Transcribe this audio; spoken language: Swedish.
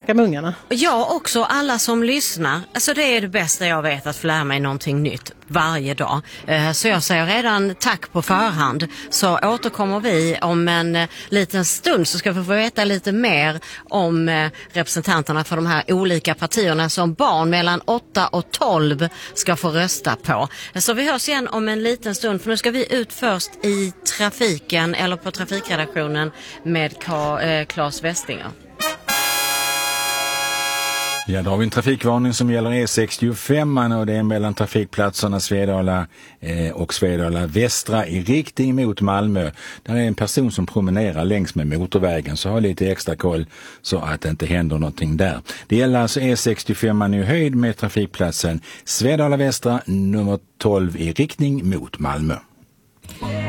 snacka med ungarna. Jag också, alla som lyssnar. Alltså det är det bästa jag vet, att få lära mig någonting nytt varje dag. Så jag säger redan tack på förhand. Så återkommer vi om en liten stund, så ska vi få veta lite mer om representanterna för de här olika partierna som barn mellan 8 och 12 ska få rösta på. Så vi hörs igen om en liten stund, för nu ska vi ut först i trafiken, eller på trafikredaktionen med Claes Westinger. Ja, då har vi en trafikvarning som gäller E65 och det är mellan trafikplatserna Svedala och Svedala Västra i riktning mot Malmö. Där är en person som promenerar längs med motorvägen, så ha lite extra koll så att det inte händer någonting där. Det gäller alltså E65 i höjd med trafikplatsen Svedala Västra nummer 12 i riktning mot Malmö.